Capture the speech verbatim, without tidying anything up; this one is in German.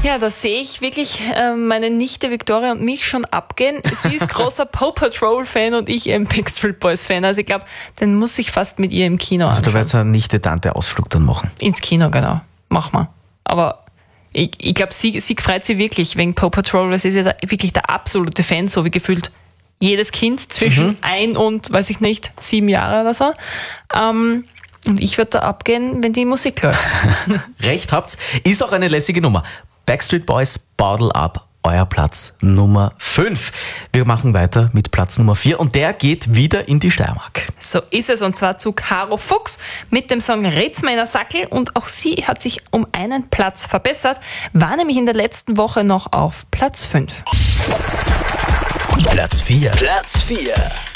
Ja, da sehe ich wirklich äh, meine Nichte Victoria und mich schon abgehen. Sie ist großer Paw Patrol-Fan und ich eben Backstreet Boys-Fan. Also ich glaube, den muss ich fast mit ihr im Kino Also anschauen. du wirst einen Nichte-Tante-Ausflug dann machen. Ins Kino, genau. Mach mal. Aber ich, ich glaube, sie, sie freut sich wirklich wegen Paw Patrol, weil sie ist ja da wirklich der absolute Fan, so wie gefühlt jedes Kind zwischen mhm. ein und, weiß ich nicht, sieben Jahre oder so. Ähm, und ich werde da abgehen, wenn die Musik läuft. Recht habt's. Ist auch eine lässige Nummer. Backstreet Boys, Bottle Up, euer Platz Nummer fünf. Wir machen weiter mit Platz Nummer vier und der geht wieder in die Steiermark. So ist es, und zwar zu Caro Fuchs mit dem Song Red's mir in der Sackel, und auch sie hat sich um einen Platz verbessert, war nämlich in der letzten Woche noch auf Platz fünf. Platz vier. Platz vier.